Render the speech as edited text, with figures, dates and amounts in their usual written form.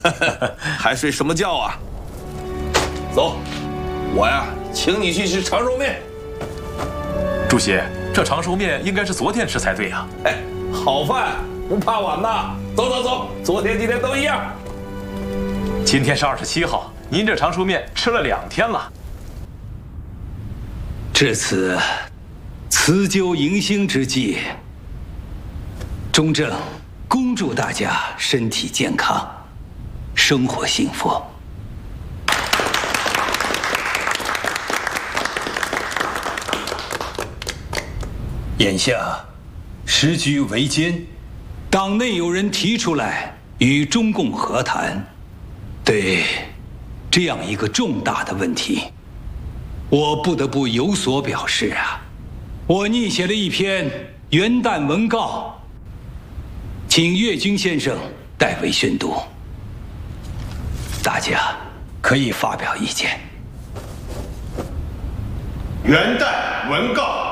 还睡什么觉啊？走，我呀，请你去吃长寿面。 主席，这长寿面应该是昨天吃才对呀。 哎，好饭不怕晚呐。走走走，昨天今天都一样。 今天是27号，您这长寿面吃了2天了。 至此，辞旧迎新之际，中正恭祝大家身体健康，生活幸福。眼下时局维艰，党内有人提出来与中共和谈，对这样一个重大的问题，我不得不有所表示啊！我拟写了一篇元旦文告，请岳军先生代为宣读，大家可以发表意见。 元旦文告。